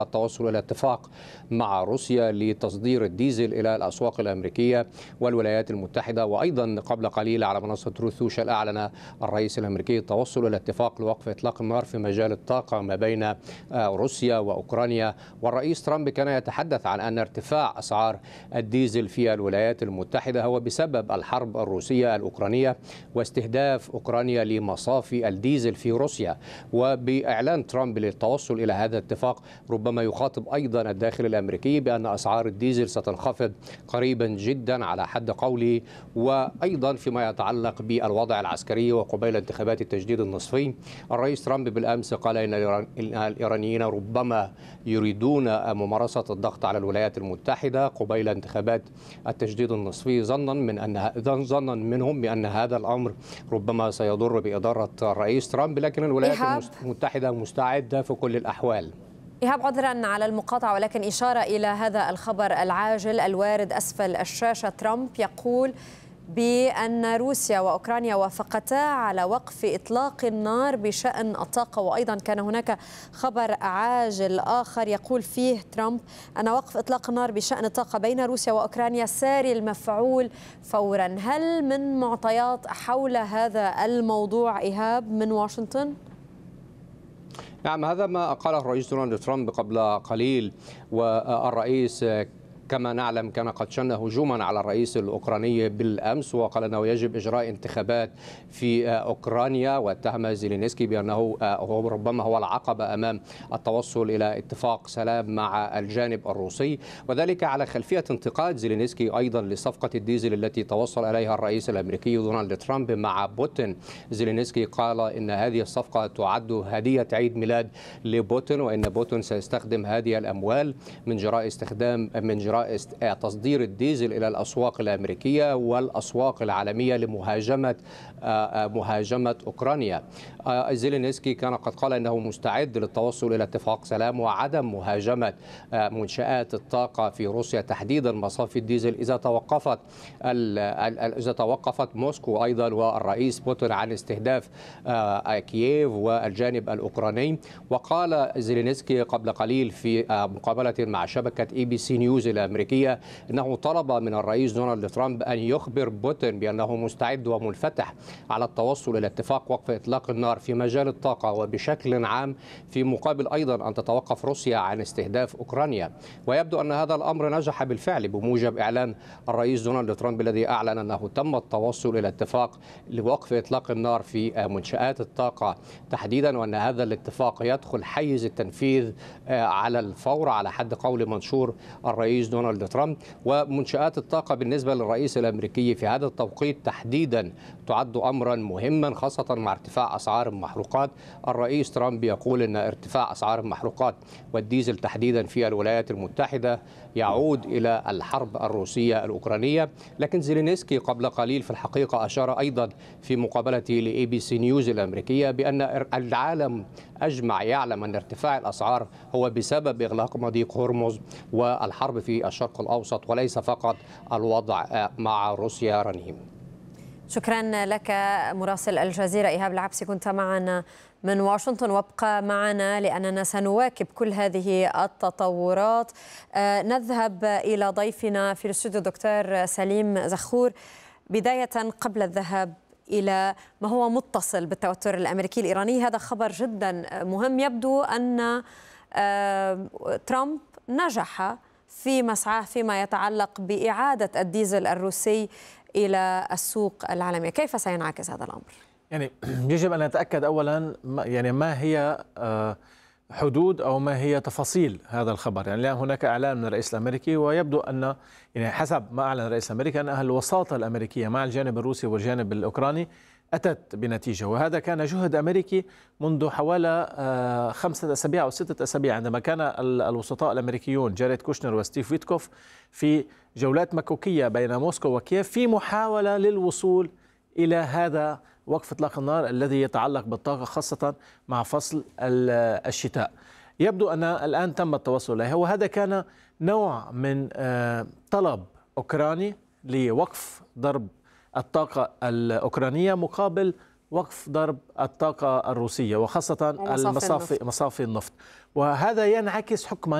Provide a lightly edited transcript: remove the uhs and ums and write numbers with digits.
التوصل إلى اتفاق مع روسيا لتصدير الديزل إلى الأسواق الأمريكية والولايات المتحدة. وأيضا قبل قليل على منصة تروث سوشيال أعلن الرئيس الأمريكي التوصل إلى اتفاق لوقف إطلاق النار في مجال الطاقة ما بين روسيا وأوكرانيا. والرئيس ترامب كان يتحدث عن أن ارتفاع أسعار الديزل في الولايات المتحدة هو بسبب الحرب الروسية الأوكرانية واستهداف أوكرانيا لمصافي الديزل في روسيا. وبإعلان ترامب للتوصل إلى هذا الاتفاق ربما يخاطب أيضا الداخل الأمريكي بأن أسعار الديزل ستنخفض قريبا جدا على حد قوله. وأيضا فيما يتعلق بالوضع العسكري وقبيل انتخابات التجديد النصفي، الرئيس ترامب بالأمس قال إن الإيرانيين ربما يريدون ممارسة الضغط على الولايات المتحدة قبيل انتخابات التجديد النصفي، ظنا منهم بأن هذا الأمر ربما سيضر بإدارة الرئيس ترامب، لكن الولايات المتحدة مستعدة في كل الأحوال. إيهاب، عذرا على المقاطعة، ولكن إشارة إلى هذا الخبر العاجل الوارد أسفل الشاشة. ترامب يقول بأن روسيا وأوكرانيا وافقتا على وقف إطلاق النار بشأن الطاقة. وأيضا كان هناك خبر عاجل آخر يقول فيه ترامب أن وقف إطلاق النار بشأن الطاقة بين روسيا وأوكرانيا ساري المفعول فورا. هل من معطيات حول هذا الموضوع إيهاب من واشنطن؟ نعم، هذا ما قاله الرئيس دونالد ترامب قبل قليل. والرئيس كما نعلم كان قد شن هجوما على الرئيس الأوكراني بالأمس، وقال أنه يجب إجراء انتخابات في أوكرانيا، واتهم زيلينسكي بأنه هو ربما هو العقبة أمام التوصل إلى اتفاق سلام مع الجانب الروسي، وذلك على خلفية انتقاد زيلينسكي أيضا لصفقة الديزل التي توصل إليها الرئيس الأمريكي دونالد ترامب مع بوتين. زيلينسكي قال إن هذه الصفقة تعد هدية عيد ميلاد لبوتين، وإن بوتين سيستخدم هذه الأموال من جراء تصدير الديزل إلى الأسواق الأمريكية والأسواق العالمية لمهاجمة أوكرانيا. زيلينسكي كان قد قال إنه مستعد للتوصل إلى اتفاق سلام وعدم مهاجمة منشآت الطاقة في روسيا، تحديدا مصافي الديزل، إذا توقفت موسكو أيضا والرئيس بوتين عن استهداف كييف والجانب الأوكراني. وقال زيلينسكي قبل قليل في مقابلة مع شبكة ABC نيوز الأمريكية أنه طلب من الرئيس دونالد ترامب أن يخبر بوتين بأنه مستعد ومنفتح على التوصل إلى اتفاق وقف إطلاق النار في مجال الطاقة وبشكل عام، في مقابل أيضا أن تتوقف روسيا عن استهداف أوكرانيا. ويبدو أن هذا الأمر نجح بالفعل بموجب إعلان الرئيس دونالد ترامب الذي أعلن أنه تم التوصل إلى اتفاق لوقف إطلاق النار في منشآت الطاقة تحديدا، وأن هذا الاتفاق يدخل حيز التنفيذ على الفور على حد قول منشور الرئيس دونالد ترامب. ومنشآت الطاقة بالنسبة للرئيس الأمريكي في هذا التوقيت تحديدا تعد أمرا مهما، خاصة مع ارتفاع أسعار المحروقات. الرئيس ترامب يقول أن ارتفاع أسعار المحروقات والديزل تحديدا في الولايات المتحدة يعود إلى الحرب الروسية الأوكرانية. لكن زيلينسكي قبل قليل في الحقيقة أشار أيضا في مقابلته لABC نيوز الأمريكية بأن العالم أجمع يعلم أن ارتفاع الأسعار هو بسبب إغلاق مضيق هرمز والحرب في الشرق الأوسط، وليس فقط الوضع مع روسيا. رنيم، شكرا لك مراسل الجزيرة إيهاب العبسي، كنت معنا من واشنطن. وابقى معنا لأننا سنواكب كل هذه التطورات. نذهب إلى ضيفنا في الاستوديو دكتور سليم زخور. بداية قبل الذهاب إلى ما هو متصل بالتوتر الأمريكي الإيراني، هذا خبر جدا مهم. يبدو أن ترامب نجح في مسعاه فيما يتعلق بإعادة الديزل الروسي إلى السوق العالمية. كيف سينعكس هذا الأمر؟ يعني يجب أن نتأكد أولا ما هي حدود أو ما هي تفاصيل هذا الخبر. يعني الآن هناك إعلان من الرئيس الأمريكي، ويبدو أن حسب ما أعلن الرئيس الأمريكي أن الوساطة الأمريكية مع الجانب الروسي والجانب الأوكراني أتت بنتيجة، وهذا كان جهد أمريكي منذ حوالي 5 أسابيع أو 6 أسابيع، عندما كان الوسطاء الأمريكيون جاريد كوشنر وستيف ويتكوف في جولات مكوكية بين موسكو وكييف في محاولة للوصول إلى هذا وقف إطلاق النار الذي يتعلق بالطاقة، خاصة مع فصل الشتاء. يبدو أن الآن تم التوصل إليها، وهذا كان نوع من طلب أوكراني لوقف ضرب الطاقة الأوكرانية مقابل وقف ضرب الطاقة الروسية وخاصة مصافي النفط، وهذا ينعكس حكما